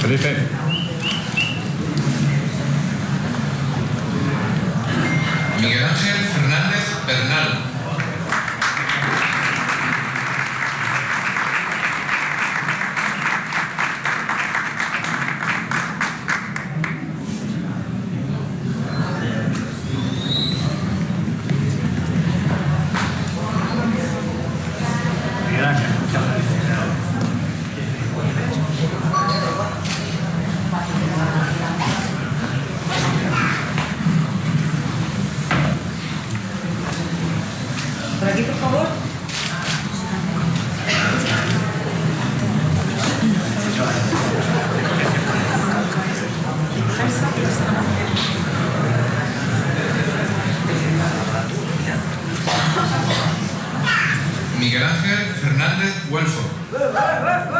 Felipe. Miguel Ángel Fernández Bernal. Por aquí, por favor. Miguel Ángel Fernández Huelfo.